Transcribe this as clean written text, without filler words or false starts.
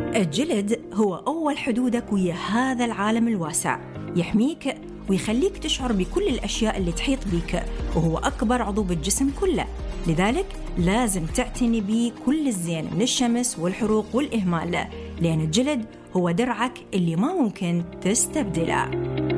الجلد هو أول حدودك ويا هذا العالم الواسع، يحميك ويخليك تشعر بكل الأشياء اللي تحيط بيك، وهو أكبر عضو بالجسم كله، لذلك لازم تعتني بيه كل الزين من الشمس والحروق والإهمال، لأن الجلد هو درعك اللي ما ممكن تستبدله.